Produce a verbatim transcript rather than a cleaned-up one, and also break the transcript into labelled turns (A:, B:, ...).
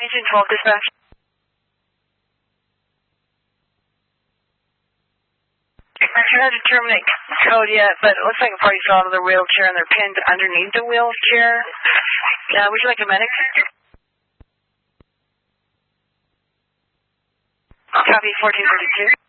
A: Agent twelve dispatch. I cannot determine code yet, but it looks like a party fell out of their wheelchair and they're pinned underneath the wheelchair. Uh, would you like a medic? Copy fourteen thirty-two.